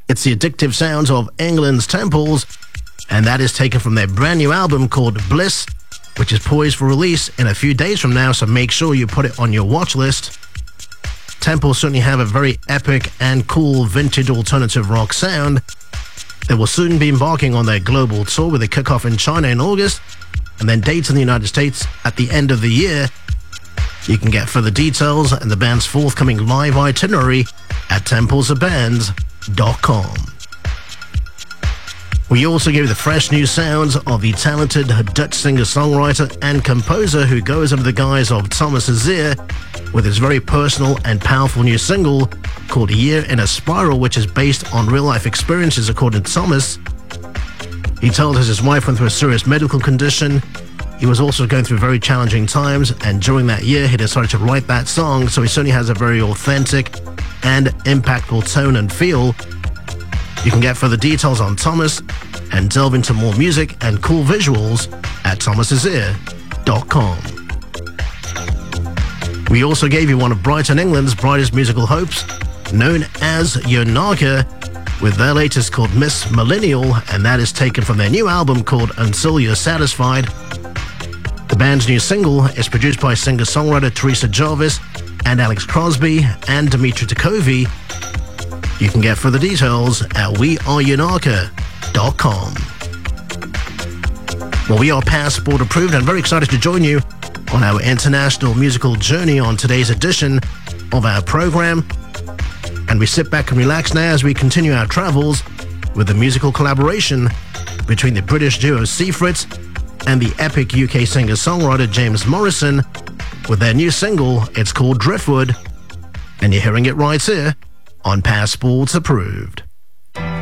It's the addictive sounds of England's Temples, and that is taken from their brand new album called Bliss, which is poised for release in a few days from now, so make sure you put it on your watch list. Temples certainly have a very epic and cool vintage alternative rock sound. They will soon be embarking on their global tour with a kickoff in China in August, and then dates in the United States at the end of the year. You can get further details and the band's forthcoming live itinerary at templesthebands.com. We also give you the fresh new sounds of the talented Dutch singer-songwriter and composer who goes under the guise of Thomas Azier with his very personal and powerful new single called A Year in a Spiral, which is based on real-life experiences according to Thomas. He told us his wife went through a serious medical condition. He was also going through very challenging times, and during that year he decided to write that song, so he certainly has a very authentic and impactful tone and feel. You can get further details on Thomas and delve into more music and cool visuals at thomasazier.com. We also gave you one of Brighton, England's brightest musical hopes, known as Yonaka, with their latest called Miss Millennial, and that is taken from their new album called Until You're Satisfied. The band's new single is produced by singer-songwriter Teresa Jarvis and Alex Crosby and Dimitri Takovi. You can get further details at weareyonaka.com. Well, we are Passport approved and very excited to join you on our international musical journey on today's edition of our program. And we sit back and relax now as we continue our travels with the musical collaboration between the British duo Seafrit and the epic UK singer-songwriter James Morrison with their new single. It's called Driftwood, and you're hearing it right here on Passports Approved.